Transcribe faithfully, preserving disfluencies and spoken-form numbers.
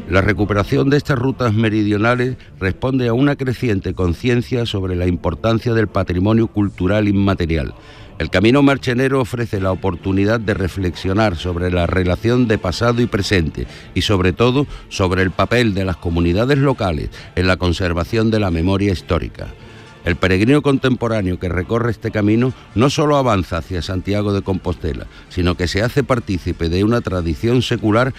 La recuperación de estas rutas meridionales responde a una creciente conciencia sobre la importancia del patrimonio cultural inmaterial. El Camino Marchenero ofrece la oportunidad de reflexionar sobre la relación de pasado y presente y, sobre todo, sobre el papel de las comunidades locales en la conservación de la memoria histórica. El peregrino contemporáneo que recorre este camino no solo avanza hacia Santiago de Compostela, sino que se hace partícipe de una tradición secular